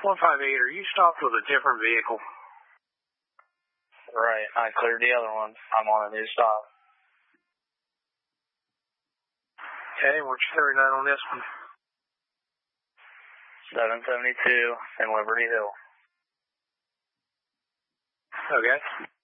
158, are you stopped with a different vehicle? Right, I cleared the other one. I'm on a new stop. Okay, what's your 39 on this one? 772 in Liberty Hill. Okay.